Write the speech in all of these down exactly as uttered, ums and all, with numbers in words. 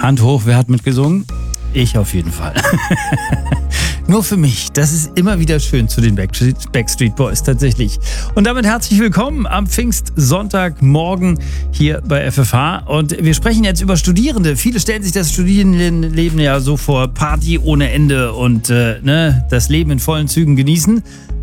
Hand hoch, wer hat mitgesungen? Ich auf jeden Fall. Nur für mich. Das ist immer wieder schön zu den Backstreet, Backstreet Boys tatsächlich. Und damit herzlich willkommen am Pfingstsonntagmorgen hier bei F F H. Und wir sprechen jetzt über Studierende. Viele stellen sich das Studienleben ja so vor, Party ohne Ende und äh, ne, das Leben in vollen Zügen genießen.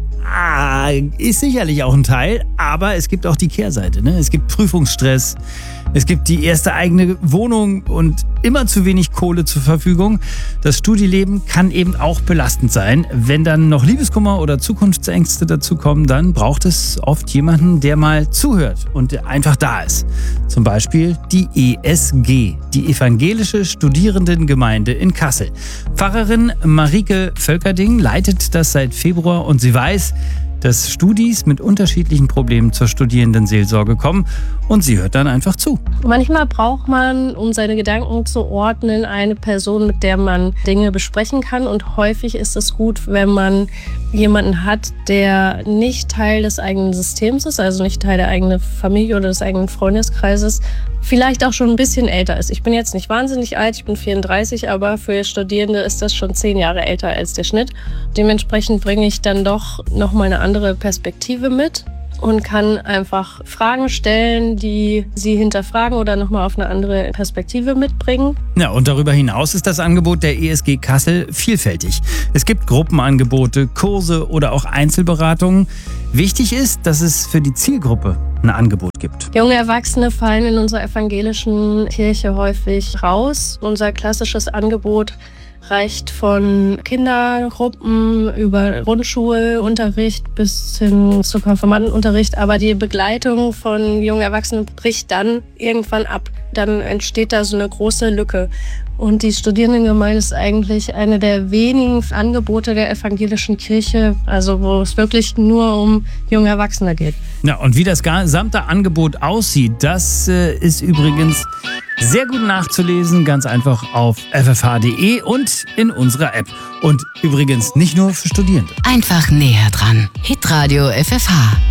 Ah, ist sicherlich auch ein Teil, aber es gibt auch die Kehrseite. Ne? Es gibt Prüfungsstress, es gibt die erste eigene Wohnung und immer zu wenig Kohle zur Verfügung. Das Studieleben kann eben auch belastend sein. Wenn dann noch Liebeskummer oder Zukunftsängste dazukommen, dann braucht es oft jemanden, der mal zuhört und einfach da ist. Zum Beispiel die E S G, die Evangelische Studierendengemeinde in Kassel. Pfarrerin Marike Völkerding leitet das seit Februar und sie weiß, dass Studis mit unterschiedlichen Problemen zur Studierendenseelsorge kommen und sie hört dann einfach zu. Manchmal braucht man, um seine Gedanken zu ordnen, eine Person, mit der man Dinge besprechen kann, und häufig ist es gut, wenn man jemanden hat, der nicht Teil des eigenen Systems ist, also nicht Teil der eigenen Familie oder des eigenen Freundeskreises, vielleicht auch schon ein bisschen älter ist. Ich bin jetzt nicht wahnsinnig alt, ich bin vierunddreißig, aber für Studierende ist das schon zehn Jahre älter als der Schnitt. Dementsprechend bringe ich dann doch nochmal eine andere Perspektive mit und kann einfach Fragen stellen, die sie hinterfragen oder nochmal auf eine andere Perspektive mitbringen. Ja, und darüber hinaus ist das Angebot der E S G Kassel vielfältig. Es gibt Gruppenangebote, Kurse oder auch Einzelberatungen. Wichtig ist, dass es für die Zielgruppe ein Angebot gibt. Junge Erwachsene fallen in unserer evangelischen Kirche häufig raus. Unser klassisches Angebot reicht von Kindergruppen über Grundschulunterricht bis hin zu Konfirmandenunterricht. Aber die Begleitung von jungen Erwachsenen bricht dann irgendwann ab. Dann entsteht da so eine große Lücke. Und die Studierendengemeinde ist eigentlich eine der wenigen Angebote der evangelischen Kirche, also wo es wirklich nur um junge Erwachsene geht. Ja, und wie das gesamte Angebot aussieht, das äh, ist übrigens sehr gut nachzulesen, ganz einfach auf f f h punkt d e und in unserer App. Und übrigens nicht nur für Studierende. Einfach näher dran. Hitradio F F H.